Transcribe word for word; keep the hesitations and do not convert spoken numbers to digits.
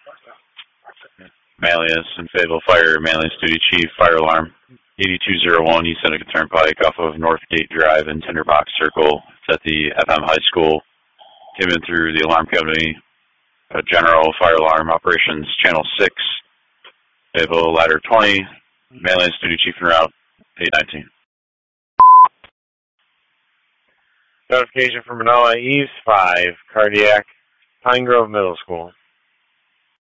Manlius and Fayetteville Fire, Manlius Duty Chief, fire alarm. eighty-two oh one East Seneca Turnpike off of Northgate Drive in Tinderbox Circle. It's at the F M High School. Came in through the alarm company. A general fire alarm operations, channel six. Fayetteville ladder twenty. Manlius Duty Chief en route, eight nineteen. Notification from Manoa East five, cardiac, Pine Grove Middle School.